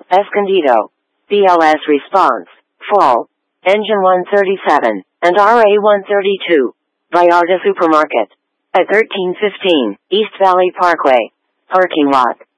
Escondido. BLS response. Fall. Engine 137, and RA 132. Vallarta Supermarket. At 1315, East Valley Parkway. Parking lot.